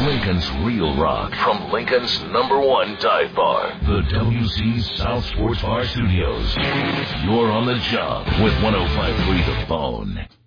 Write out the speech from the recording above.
Lincoln's Real Rock from Lincoln's #1 dive bar, the WC South Sports Bar Studios. You're on the job with 105.3 The Phone.